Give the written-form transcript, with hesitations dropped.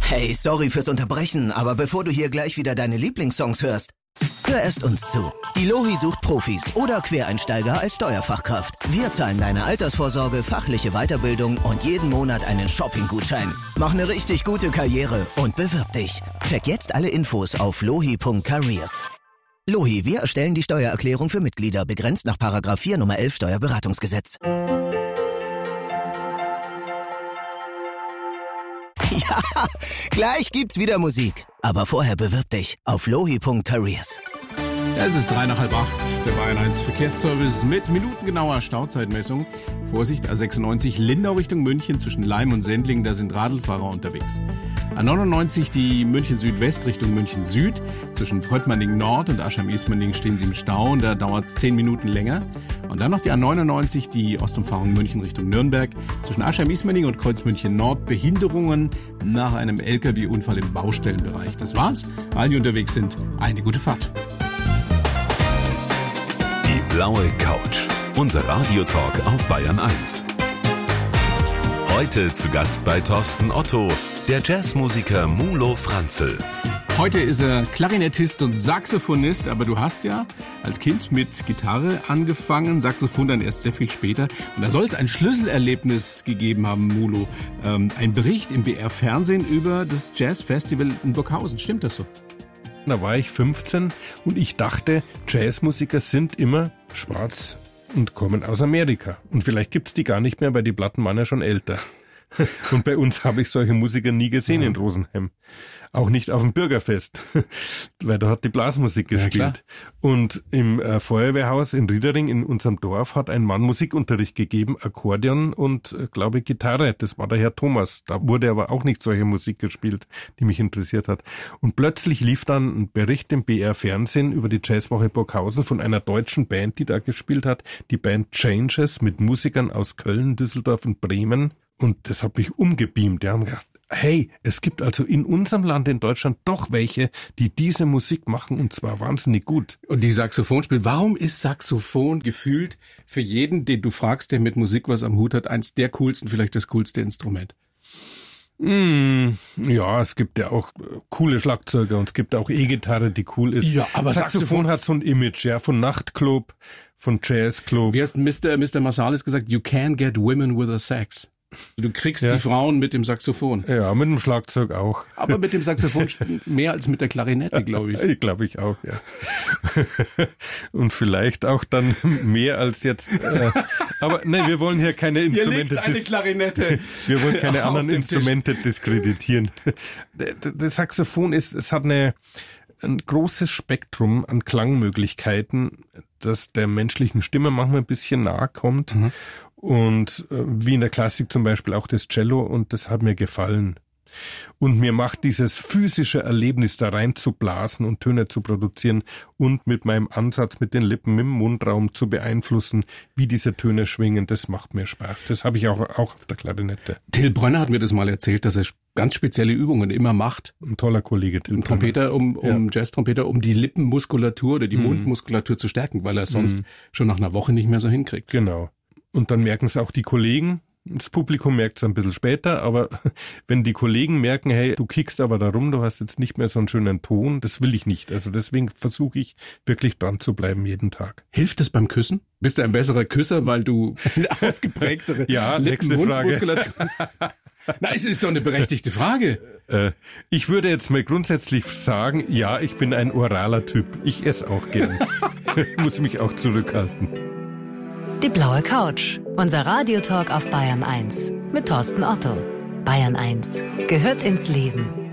Hey, sorry fürs Unterbrechen, aber bevor du hier gleich wieder deine Lieblingssongs hörst, hör erst uns zu. Die Lohi sucht Profis oder Quereinsteiger als Steuerfachkraft. Wir zahlen deine Altersvorsorge, fachliche Weiterbildung und jeden Monat einen Shopping-Gutschein. Mach eine richtig gute Karriere und bewirb dich. Check jetzt alle Infos auf lohi.careers. Lohi, wir erstellen die Steuererklärung für Mitglieder, begrenzt nach § 4 Nummer 11 Steuerberatungsgesetz. Ja, gleich gibt's wieder Musik. Aber vorher bewirb dich auf lohi.careers. Es ist 7:53, der Bayern 1 Verkehrsservice mit minutengenauer Stauzeitmessung. Vorsicht, A96 Lindau Richtung München zwischen Laim und Sendling, da sind Radlfahrer unterwegs. A99 die München Südwest Richtung München Süd. Zwischen Fröttmanning Nord und Aschheim-Ismaning stehen sie im Stau und da dauert es 10 Minuten länger. Und dann noch die A99, die Ostumfahrung München Richtung Nürnberg. Zwischen Aschheim-Ismaning und Kreuzmünchen Nord Behinderungen nach einem LKW-Unfall im Baustellenbereich. Das war's. Allen, die unterwegs sind, eine gute Fahrt. Die blaue Couch. Unser Radiotalk auf Bayern 1. Heute zu Gast bei Thorsten Otto, der Jazzmusiker Mulo Franzl. Heute ist er Klarinettist und Saxophonist, aber du hast ja als Kind mit Gitarre angefangen, Saxophon dann erst sehr viel später. Und da soll es ein Schlüsselerlebnis gegeben haben, Mulo. Ein Bericht im BR-Fernsehen über das Jazzfestival in Burghausen. Stimmt das so? Da war ich 15 und ich dachte, Jazzmusiker sind immer schwarz und kommen aus Amerika. Und vielleicht gibt's die gar nicht mehr, weil die Platten waren ja schon älter. Und bei uns habe ich solche Musiker nie gesehen in Rosenheim. Auch nicht auf dem Bürgerfest, weil da hat die Blasmusik gespielt. Ja, und im Feuerwehrhaus in Riedering in unserem Dorf hat ein Mann Musikunterricht gegeben, Akkordeon und, glaube ich, Gitarre. Das war der Herr Thomas. Da wurde aber auch nicht solche Musik gespielt, die mich interessiert hat. Und plötzlich lief dann ein Bericht im BR-Fernsehen über die Jazzwoche Burghausen von einer deutschen Band, die da gespielt hat. Die Band Changes mit Musikern aus Köln, Düsseldorf und Bremen. Und das hat mich umgebeamt. Die haben gedacht, hey, es gibt also in unserem Land, in Deutschland, doch welche, die diese Musik machen und zwar wahnsinnig gut. Und die Saxophon spielt. Warum ist Saxophon gefühlt für jeden, den du fragst, der mit Musik was am Hut hat, eins der coolsten, vielleicht das coolste Instrument? Ja, es gibt ja auch coole Schlagzeuger und es gibt auch E-Gitarre, die cool ist. Ja, aber Saxophon hat so ein Image, ja, von Nachtclub, von Jazzclub. Wie heißt Mr. Marsalis gesagt? You can get women with a sax. Du kriegst die Frauen mit dem Saxophon. Ja, mit dem Schlagzeug auch. Aber mit dem Saxophon mehr als mit der Klarinette, glaube ich. Ich glaube ich auch, ja. Und vielleicht auch dann mehr als jetzt. Aber nein, wir wollen hier keine Instrumente. Hier liegt eine Klarinette. Wir wollen keine anderen Instrumente diskreditieren. Das Saxophon es hat ein großes Spektrum an Klangmöglichkeiten, das der menschlichen Stimme manchmal ein bisschen nahe kommt. Mhm. Und wie in der Klassik zum Beispiel auch das Cello, und das hat mir gefallen. Und mir macht dieses physische Erlebnis, da rein zu blasen und Töne zu produzieren und mit meinem Ansatz, mit den Lippen, mit dem Mundraum zu beeinflussen, wie diese Töne schwingen, das macht mir Spaß. Das habe ich auch auf der Klarinette. Till Brönner hat mir das mal erzählt, dass er ganz spezielle Übungen immer macht. Ein toller Kollege. Till Trompeter, Jazz-Trompeter, um die Lippenmuskulatur oder die Mundmuskulatur zu stärken, weil er es sonst schon nach einer Woche nicht mehr so hinkriegt. Genau. Und dann merken es auch die Kollegen. Das Publikum merkt es ein bisschen später, aber wenn die Kollegen merken, hey, du kickst aber da rum, du hast jetzt nicht mehr so einen schönen Ton, das will ich nicht. Also deswegen versuche ich wirklich dran zu bleiben jeden Tag. Hilft das beim Küssen? Bist du ein besserer Küsser, weil du eine ausgeprägtere Mundmuskulatur... Na, es ist doch eine berechtigte Frage. Ich würde jetzt mal grundsätzlich sagen, ja, ich bin ein oraler Typ. Ich esse auch gern. Muss mich auch zurückhalten. Die blaue Couch. Unser Radiotalk auf Bayern 1 mit Thorsten Otto. Bayern 1 gehört ins Leben.